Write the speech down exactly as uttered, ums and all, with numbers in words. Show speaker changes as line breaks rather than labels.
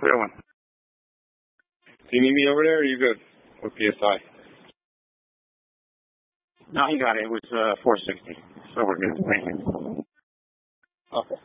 feeling? Do you need me over there, or are you good with P S I? No, he got it. It was uh, four sixty. So we're good. Okay.